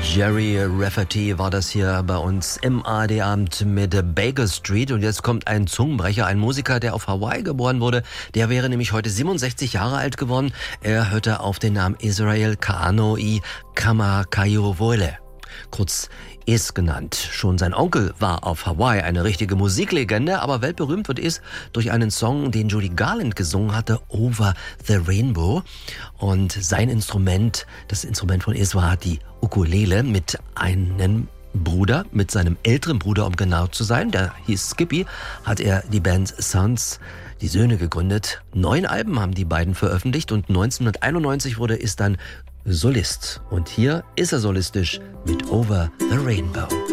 Jerry Rafferty war das hier bei uns im ARD-Abend mit Baker Street. Und jetzt kommt ein Zungenbrecher, ein Musiker, der auf Hawaii geboren wurde. Der wäre nämlich heute 67 Jahre alt geworden. Er hörte auf den Namen Israel Ka'anoi Kamakawiwo'ole, kurz Is genannt. Schon sein Onkel war auf Hawaii eine richtige Musiklegende, aber weltberühmt wird Is durch einen Song, den Judy Garland gesungen hatte, Over the Rainbow. Und sein Instrument, das Instrument von Is, war die Ukulele mit einem Bruder, mit seinem älteren Bruder, um genau zu sein, der hieß Skippy, hat er die Band Sons, die Söhne, gegründet. 9 Alben haben die beiden veröffentlicht und 1991 wurde Is dann Solist. Und hier ist er solistisch mit Over the Rainbow.